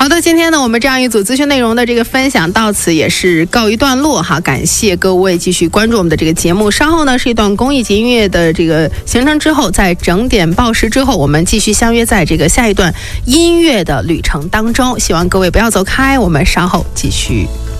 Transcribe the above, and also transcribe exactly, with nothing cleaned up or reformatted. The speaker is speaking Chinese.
好的，今天呢，我们这样一组资讯内容的这个分享到此也是告一段落哈，感谢各位继续关注我们的这个节目。稍后呢是一段公益级音乐的这个行程之后，在整点报时之后，我们继续相约在这个下一段音乐的旅程当中。希望各位不要走开，我们稍后继续。